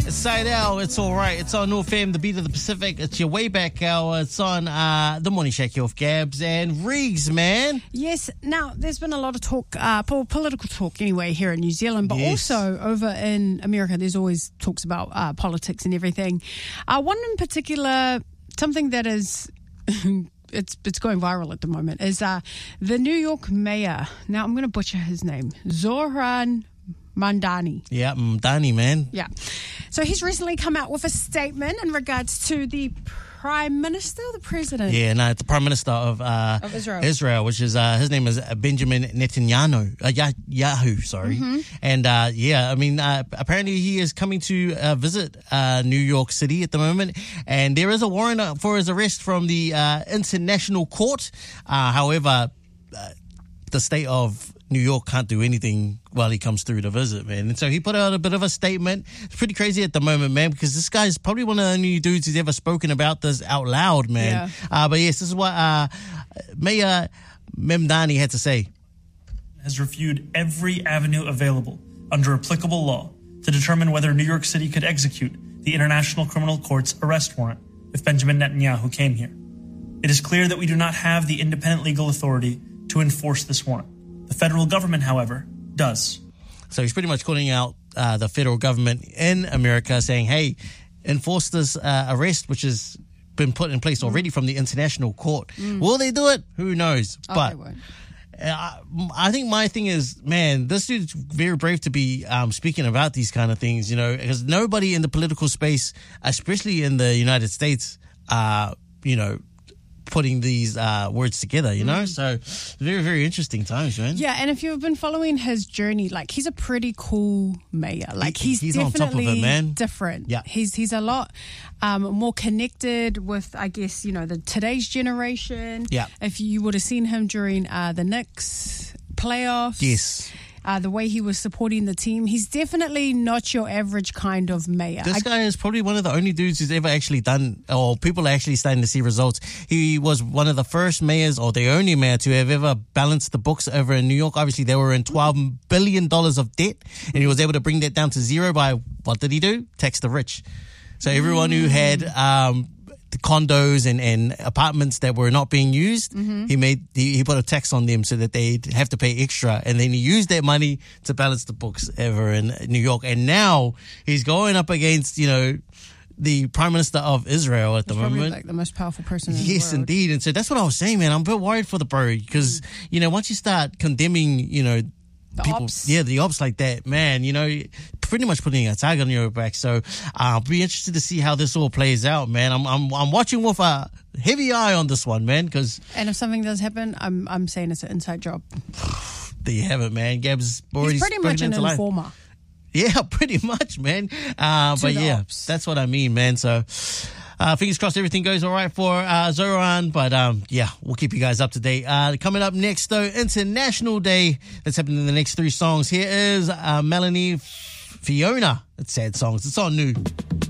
Seidel, it's all right. It's on North FM, the beat of the Pacific. It's your way back hour. It's on the Morning Shake with Gabs and Riggs, man. Yes. Now, there's been a lot of talk, political talk anyway, here in New Zealand, but Yes. also over in America, there's always talks about politics and everything. One in particular, something that is... It's going viral at the moment, is the New York mayor. Now, I'm going to butcher his name. Zohran Mamdani. Yeah, Mamdani, man. Yeah. So he's recently come out with a statement in regards to the Prime Minister, the President. Yeah, no, it's the Prime Minister of Israel. which is his name is Benjamin Netanyahu. Yahoo, sorry. Mm-hmm. And I mean, apparently he is coming to visit New York City at the moment, and there is a warrant for his arrest from the International Court. However, the state of New York can't do anything while he comes through to visit, man. And so he put out a bit of a statement. It's pretty crazy at the moment, man, because this guy's probably one of the only dudes who's ever spoken about this out loud, man. Yeah. But yes, this is what Mayor Mamdani had to say. Has reviewed every avenue available under applicable law to determine whether New York City could execute the International Criminal Court's arrest warrant if Benjamin Netanyahu came here. It is clear that we do not have the independent legal authority to enforce this warrant. The federal government, however, does. So he's pretty much calling out the federal government in America, saying, hey, enforce this arrest, which has been put in place already from the International Court. Will they do it? Who knows? They won't. I think my thing is, man, this dude's very brave to be speaking about these kind of things, you know, because nobody in the political space, especially in the United States, putting these words together, you know? So very, very interesting times, man. Yeah, and if you've been following his journey, like, he's a pretty cool mayor. Like, he's on definitely top of it, man. different. Yeah. He's a lot more connected with, I guess, you know, the today's generation. Yeah. If you would have seen him during the Knicks playoffs. Yes. The way he was supporting the team, he's definitely not your average kind of mayor. This guy is probably one of the only dudes who's ever actually done, or people are actually starting to see results. He was one of the first mayors, or the only mayor, to have ever balanced the books over in New York. Obviously, they were in $12 billion of debt, and he was able to bring that down to zero by, what did he do? Tax the rich. So everyone who had the condos and apartments that were not being used, he put a tax on them so that they'd have to pay extra, and then he used that money to balance the books ever in New York. And now he's going up against, you know, the Prime Minister of Israel at the moment. Probably like the most powerful person in the world. Yes, indeed. And so that's what I was saying, man. I'm a bit worried for the bro, because, you know, once you start condemning, you know, people, ops. yeah, the ops like that, man, you know, pretty much putting a tag on your back. So I'll be interested to see how this all plays out, man. I'm watching with a heavy eye on this one, man, because... And if something does happen, I'm saying it's an inside job. There you have it, man. Gab's already... He's pretty much an informer. Yeah, pretty much, man. But yeah, ops. That's what I mean, man. So... fingers crossed everything goes all right for Zohran. But yeah, we'll keep you guys up to date. Coming up next, though, International Day. That's happening in the next three songs. Here is Melanie Fiona. It's Sad Songs. It's on New.